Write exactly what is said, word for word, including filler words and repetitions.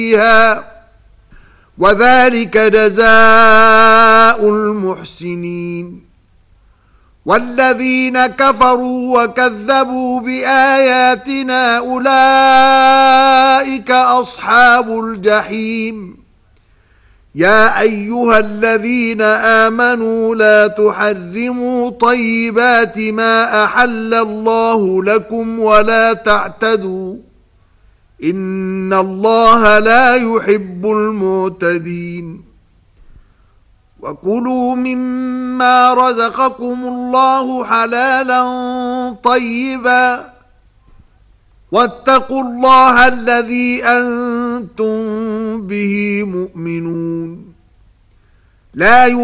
فيها وذلك جزاء المحسنين. والذين كفروا وكذبوا بآياتنا أولئك أصحاب الجحيم. يا أيها الذين آمنوا لا تحرموا طيبات ما أحل الله لكم ولا تعتدوا إن الله لا يحب المعتدين. وكلوا مما رزقكم الله حلالا طيبا واتقوا الله الذي أنتم به مؤمنون. لا